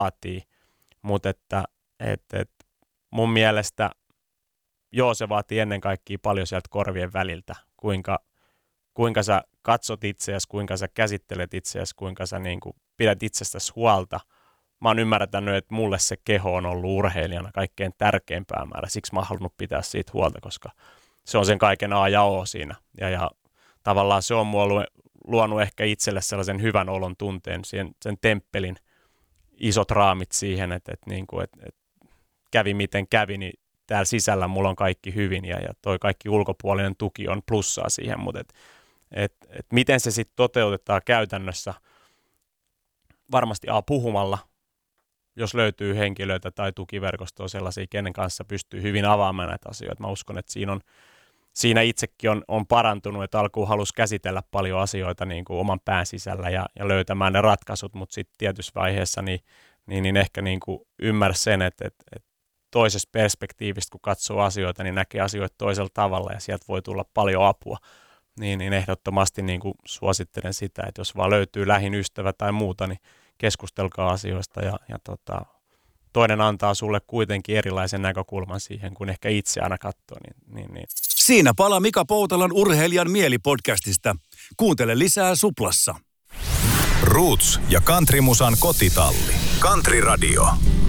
vaatii, mutta että mun mielestä se vaatii ennen kaikkea paljon sieltä korvien väliltä, kuinka sä katsot itseäsi, kuinka sä käsittelet itseäsi, kuinka sä niin kuin pidät itsestäsi huolta. Mä oon ymmärtänyt, että mulle se keho on ollut urheilijana kaikkein tärkein päämäärä. Siksi mä oon halunnut pitää siitä huolta, koska se on sen kaiken A ja O siinä. Ja tavallaan se on mulle luonut ehkä itselle sellaisen hyvän olon tunteen, sen temppelin isot raamit siihen, että kävi miten kävi, niin täällä sisällä mulla on kaikki hyvin ja toi kaikki ulkopuolinen tuki on plussaa siihen, mutta miten se sitten toteutetaan käytännössä, varmasti puhumalla, jos löytyy henkilöitä tai tukiverkostoa sellaisia, kenen kanssa pystyy hyvin avaamaan näitä asioita. Mä uskon, että siinä itsekin on parantunut, että alkuun halusi käsitellä paljon asioita niin kuin oman pään sisällä ja löytämään ne ratkaisut, mutta sitten tietyssä vaiheessa niin ehkä niin kuin ymmärsi sen, että toisesta perspektiivistä, kun katsoo asioita, niin näkee asioita toisella tavalla ja sieltä voi tulla paljon apua. Niin ehdottomasti niin kuin suosittelen sitä, että jos vaan löytyy lähin ystävä tai muuta, niin keskustelkaa asioista ja toinen antaa sulle kuitenkin erilaisen näkökulman siihen, kun ehkä itse aina katsoo. Niin. Siinä palaa Mika Poutalan Urheilijan mieli-podcastista. Kuuntele lisää Suplassa. Roots ja Countrymusan kotitalli. Country Radio.